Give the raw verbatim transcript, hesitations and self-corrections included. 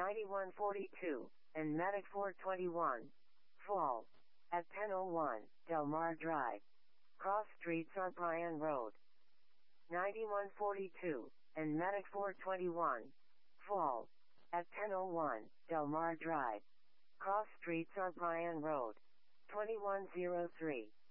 ninety-one forty-two, and Medic four twenty-one. Fall. At ten oh one, Del Mar Drive. Cross Street Saint Brian Road. ninety-one forty-two, and Medic four twenty-one. Fall. At ten oh one, Del Mar Drive. Cross Street Saint Brian Road. twenty-one oh three.